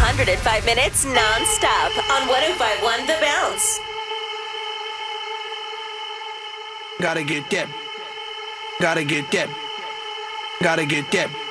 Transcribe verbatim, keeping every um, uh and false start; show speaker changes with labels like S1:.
S1: hundred five minutes non-stop on one oh five point one The Bounce.
S2: Gotta get that. Gotta get that. Gotta get that.